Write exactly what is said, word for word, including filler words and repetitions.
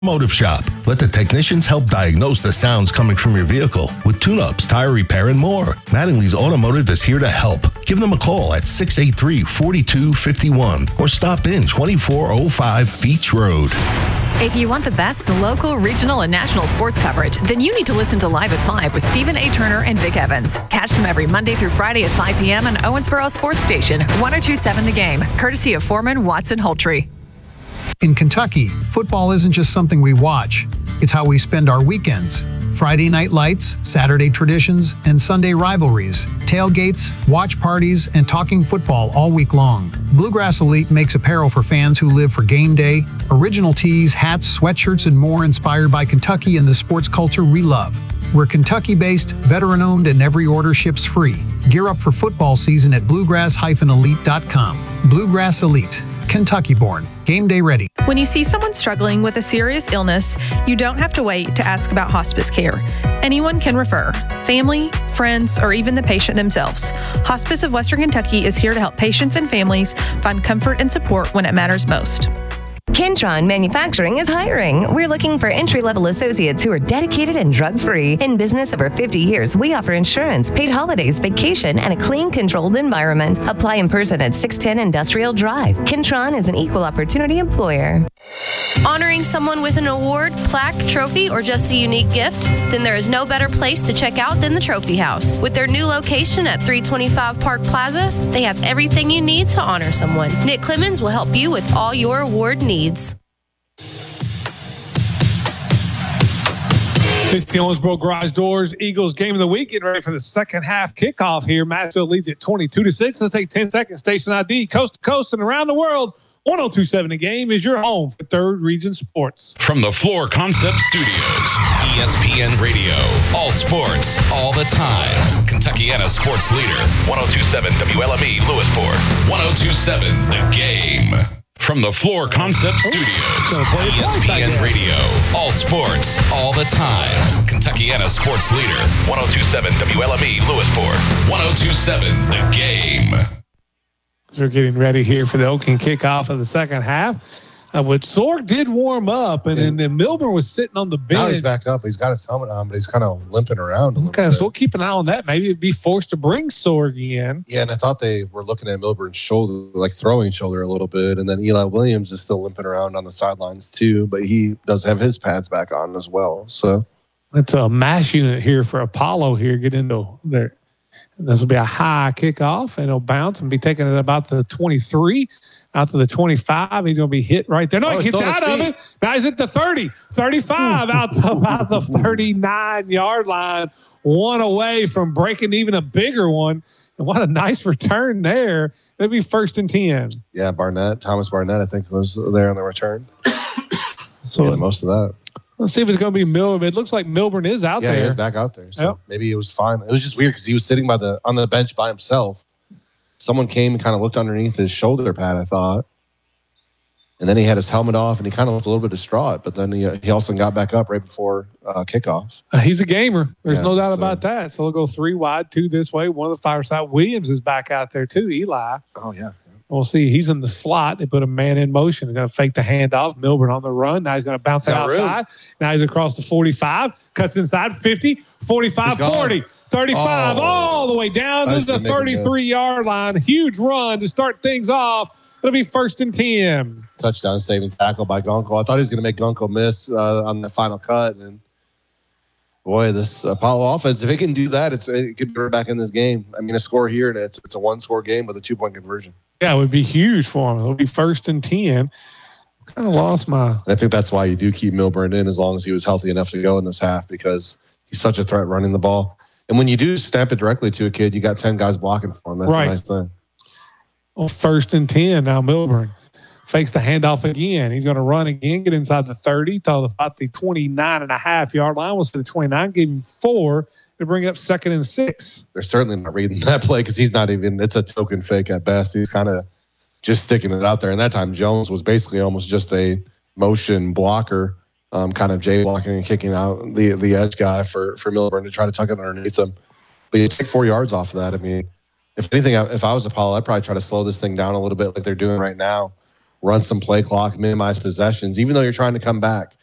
Automotive Shop. Let the technicians help diagnose the sounds coming from your vehicle with tune-ups, tire repair, and more. Mattingly's Automotive is here to help. Give them a call at six eight three, four two five one or stop in twenty-four oh five Beach Road. If you want the best local, regional, and national sports coverage, then you need to listen to Live at five with Stephen A. Turner and Vic Evans. Catch them every Monday through Friday at five p.m. on Owensboro Sports Station, one oh two point seven The Game, courtesy of Foreman, Watson, Holtree. In Kentucky, football isn't just something we watch. It's how we spend our weekends. Friday night lights, Saturday traditions, and Sunday rivalries, tailgates, watch parties, and talking football all week long. Bluegrass Elite makes apparel for fans who live for game day, original tees, hats, sweatshirts, and more inspired by Kentucky and the sports culture we love. We're Kentucky-based, veteran-owned, and every order ships free. Gear up for football season at bluegrass dash elite dot com. Bluegrass Elite. Kentucky-born. Game day ready. When you see someone struggling with a serious illness, you don't have to wait to ask about hospice care. Anyone can refer. Family, friends, or even the patient themselves. Hospice of Western Kentucky is here to help patients and families find comfort and support when it matters most. Kentron Manufacturing is hiring. We're looking for entry-level associates who are dedicated and drug-free. In business over fifty years, we offer insurance, paid holidays, vacation, and a clean, controlled environment. Apply in person at six ten Industrial Drive. Kentron is an equal opportunity employer. Honoring someone with an award, plaque, trophy, or just a unique gift? Then there is no better place to check out than the Trophy House. With their new location at three twenty-five Park Plaza, they have everything you need to honor someone. Nick Clemens will help you with all your award needs. It's the Owensboro Garage Doors Eagles game of the week. Getting ready for the second half kickoff here. Massville leads at twenty-two to six. Let's take ten seconds. Station I D, coast to coast and around the world. one oh two point seven The Game is your home for Third Region Sports. From the Floor Concept Studios, E S P N Radio, all sports, all the time. Kentuckiana sports leader, one oh two point seven W L M E Lewisport, one oh two point seven The Game. From the Floor Concept Studios, E S P N Radio, all sports, all the time. Kentuckiana sports leader, one oh two point seven W L M E Lewisport, one oh two point seven The Game. They're getting ready here for the opening kickoff of the second half. Uh, which Sorg did warm up, and, yeah. and then Milburn was sitting on the bench. Now he's back up. He's got his helmet on, but he's kind of limping around a little okay, bit. So we'll keep an eye on that. Maybe it'd be forced to bring Sorg in. Yeah, and I thought they were looking at Milburn's shoulder, like throwing shoulder a little bit. And then Eli Williams is still limping around on the sidelines too, but he does have his pads back on as well. So it's a mash unit here for Apollo here. Get into there. This will be a high kickoff, and it'll bounce and be taken at about the twenty-three. Out to the twenty-five. He's going to be hit right there. No, oh, he gets out of it. Now he's at the thirty. thirty-five out to about the thirty-nine-yard line. One away from breaking even a bigger one. And what a nice return there. It'll be first and ten. Yeah, Barnett. Thomas Barnett, I think, was there on the return. So yeah, most of that. Let's see if it's going to be Milburn. It looks like Milburn is out yeah, there. Yeah, he's back out there. So yep. Maybe it was fine. It was just weird because he was sitting by the on the bench by himself. Someone came and kind of looked underneath his shoulder pad, I thought. And then he had his helmet off, and he kind of looked a little bit distraught. But then he, he also got back up right before uh, kickoff. Uh, he's a gamer. There's yeah, no doubt so. about that. So they'll go three wide, two this way, one on the far side. Williams is back out there too, Eli. Oh, yeah. We'll see. He's in the slot. They put a man in motion. They're going to fake the handoff. Milburn on the run. Now he's going to bounce it outside. Room. Now he's across the forty-five. Cuts inside. fifty, forty-five, forty. thirty-five, oh, all the way down to the thirty-three-yard line. Huge run to start things off. It'll be first and ten. Touchdown saving tackle by Gunkel. I thought he was going to make Gunkel miss uh, on the final cut. And boy, this Apollo offense, if it can do that, it's, it could be right back in this game. I mean, a score here, and it's it's a one-score game with a two-point conversion. Yeah, it would be huge for him. It'll be first and ten. Kind of lost my. And I think that's why you do keep Milburn in as long as he was healthy enough to go in this half, because he's such a threat running the ball. And when you do snap it directly to a kid, you got ten guys blocking for him. That's right. a nice thing. Well, first and ten now. Milburn fakes the handoff again. He's going to run again, get inside the thirty, till about the twenty-nine and a half yard line. Was for the twenty-nine, gave him four to bring up second and six. They're certainly not reading that play because he's not even, it's a token fake at best. He's kind of just sticking it out there. And that time Jones was basically almost just a motion blocker, um, kind of J blocking and kicking out the the edge guy for, for Milburn to try to tuck it underneath him. But you take four yards off of that. I mean, if anything, if I was Apollo, I'd probably try to slow this thing down a little bit like they're doing right now. Run some play clock, minimize possessions, even though you're trying to come back.